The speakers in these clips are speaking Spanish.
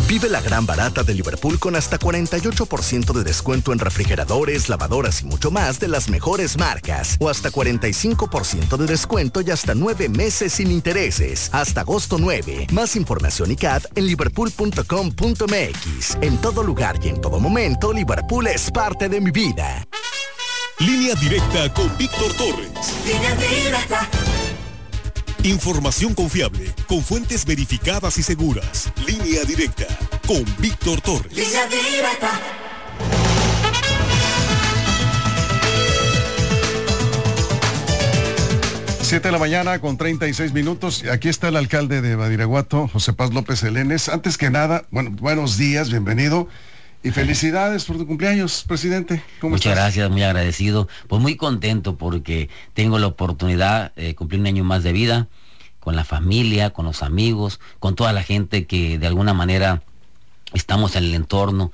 Vive la gran barata de Liverpool con hasta 48% de descuento en refrigeradores, lavadoras y mucho más de las mejores marcas. O hasta 45% de descuento y hasta 9 meses sin intereses. Hasta agosto 9. Más información y CAD en liverpool.com.mx. En todo lugar y en todo momento, Liverpool es parte de mi vida. Línea Directa con Víctor Torres. Línea Directa. Información confiable, con fuentes verificadas y seguras. Línea Directa, con Víctor Torres. Línea Directa. Siete de la mañana con 36 minutos. Aquí está el alcalde de Badiraguato, José Paz López Elenes. Antes que nada, buenos días, bienvenido. Y felicidades por tu cumpleaños, presidente. ¿Cómo Muchas estás? gracias, muy agradecido. Pues muy contento porque tengo la oportunidad de cumplir un año más de vida con la familia, con los amigos, con toda la gente que de alguna manera estamos en el entorno.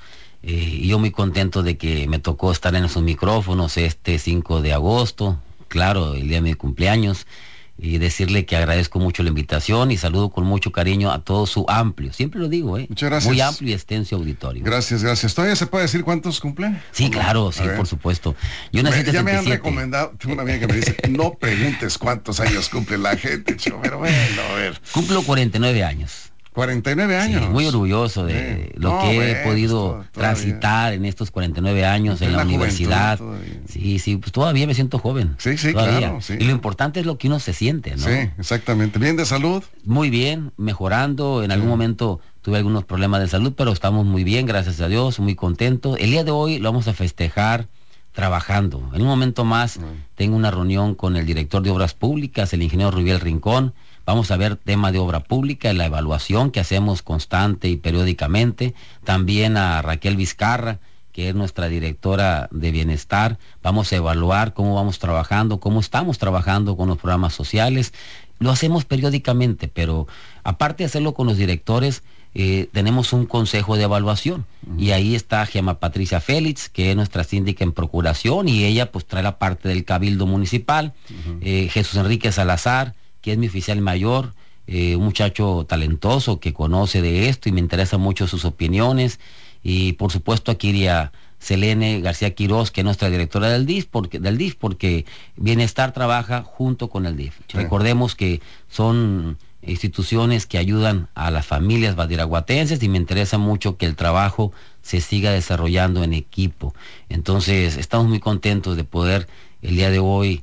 Y yo muy contento de que me tocó estar en esos micrófonos este 5 de agosto, claro, el día de mi cumpleaños. Y decirle que agradezco mucho la invitación y saludo con mucho cariño a todo su amplio, siempre lo digo, Muchas gracias. muy amplio y extenso auditorio. Gracias. ¿Todavía se puede decir cuántos cumple? Sí, claro, sí, por supuesto. Yo nací en Ya me han 77. recomendado, tengo una amiga que me dice, no preguntes cuántos años cumple la gente, chico, pero bueno, a ver. Cumplo 49 años. 49 años. Sí, muy orgulloso de lo que he podido transitar en estos 49 años en la universidad. Sí, pues todavía me siento joven. Sí, todavía. claro. Sí. Y lo importante es lo que uno se siente, ¿no? Sí, exactamente. ¿Bien de salud? Muy bien, mejorando. En algún momento tuve algunos problemas de salud, pero estamos muy bien, gracias a Dios, muy contento. El día de hoy lo vamos a festejar trabajando. En un momento más tengo una reunión con el director de Obras Públicas, el ingeniero Rubiel Rincón. Vamos a ver tema de obra pública, la evaluación que hacemos constante y periódicamente. También a Raquel Vizcarra, que es nuestra directora de bienestar. Vamos a evaluar cómo vamos trabajando, cómo estamos trabajando con los programas sociales. Lo hacemos periódicamente, pero aparte de hacerlo con los directores, tenemos un consejo de evaluación. Y ahí está Gemma Patricia Félix, que es nuestra síndica en procuración, y ella pues trae la parte del cabildo municipal. Jesús Enrique Salazar, que es mi oficial mayor, un muchacho talentoso que conoce de esto y me interesan mucho sus opiniones. Y por supuesto a Kiria Selene García Quirós, que es nuestra directora del DIF, porque Bienestar trabaja junto con el DIF. Sí. Recordemos que son instituciones que ayudan a las familias badiraguatenses y me interesa mucho que el trabajo se siga desarrollando en equipo. Entonces estamos muy contentos de poder el día de hoy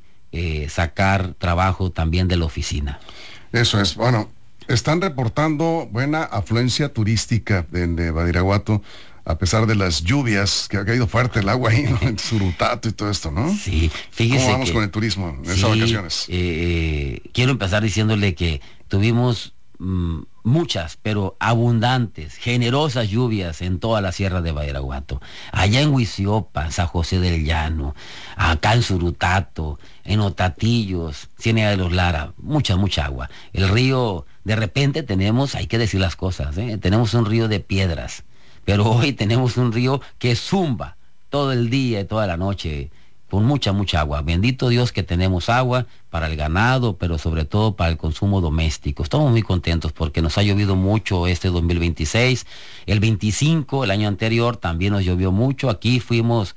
sacar trabajo también de la oficina. Eso es, bueno, están reportando buena afluencia turística de Badiraguato, a pesar de las lluvias, que ha caído fuerte el agua ahí, ¿no? En Surutato y todo esto, ¿no? Sí, fíjese. ¿Cómo vamos con el turismo en estas vacaciones? Quiero empezar diciéndole que tuvimos muchas, pero abundantes, generosas lluvias en toda la sierra de Badiraguato. Allá en Huiziopa, San José del Llano, acá en Surutato, en Otatillos, Ciénaga de los Lara, mucha agua. El río, de repente tenemos, hay que decir las cosas, tenemos un río de piedras, pero hoy tenemos un río que zumba todo el día y toda la noche, con mucha agua. Bendito Dios que tenemos agua para el ganado, pero sobre todo para el consumo doméstico. Estamos muy contentos porque nos ha llovido mucho este 2026. El 25, el año anterior, también nos llovió mucho. Aquí fuimos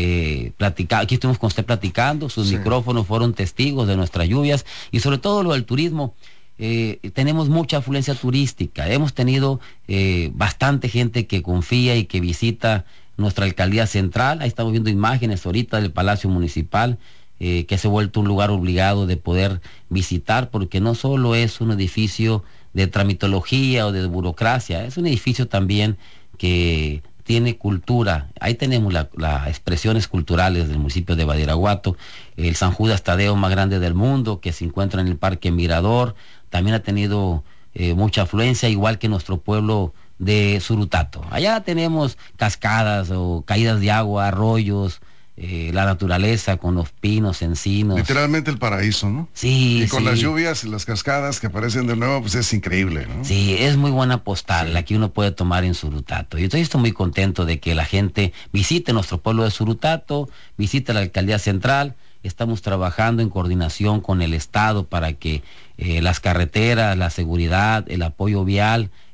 aquí estuvimos con usted platicando, sus micrófonos fueron testigos de nuestras lluvias y sobre todo lo del turismo. Tenemos mucha afluencia turística. Hemos tenido bastante gente que confía y que visita nuestra alcaldía central. Ahí estamos viendo imágenes ahorita del Palacio Municipal, que se ha vuelto un lugar obligado de poder visitar, porque no solo es un edificio de tramitología o de burocracia, es un edificio también que tiene cultura. Ahí tenemos las expresiones culturales del municipio de Badiraguato, el San Judas Tadeo más grande del mundo, que se encuentra en el Parque Mirador, también ha tenido mucha afluencia, igual que nuestro pueblo de Surutato. Allá tenemos cascadas o caídas de agua, arroyos, la naturaleza con los pinos, encinos. Literalmente el paraíso, ¿no? Sí, y con las lluvias y las cascadas que aparecen de nuevo, pues es increíble, ¿no? Sí, es muy buena postal la que uno puede tomar en Surutato. Y estoy muy contento de que la gente visite nuestro pueblo de Surutato, visite la alcaldía central. Estamos trabajando en coordinación con el Estado para que las carreteras, la seguridad, el apoyo vial